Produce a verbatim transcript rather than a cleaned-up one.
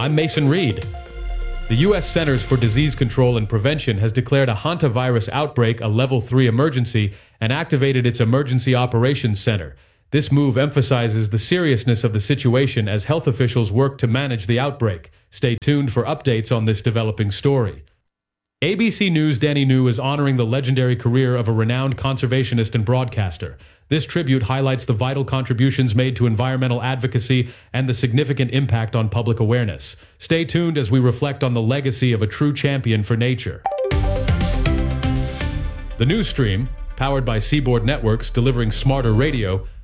I'm Mason Reed. The U S Centers for Disease Control and Prevention has declared a hantavirus outbreak a level three emergency and activated its Emergency Operations Center. This move emphasizes the seriousness of the situation as health officials work to manage the outbreak. Stay tuned for updates on this developing story. A B C News' Danny New is honoring the legendary career of a renowned conservationist and broadcaster. This tribute highlights the vital contributions made to environmental advocacy and the significant impact on public awareness. Stay tuned as we reflect on the legacy of a true champion for nature. The news stream, powered by Seaboard Networks, delivering smarter radio,